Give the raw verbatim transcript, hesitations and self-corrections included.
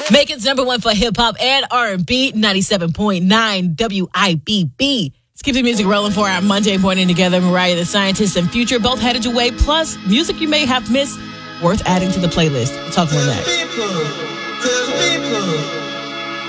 Macon's number one for hip hop and R and B, ninety-seven point nine W I B B. Let's keep the music rolling for our Monday morning together. Mariah the Scientist and Future both headed your way, plus music you may have missed, worth adding to the playlist. We'll talk more next. Tell people, tell people.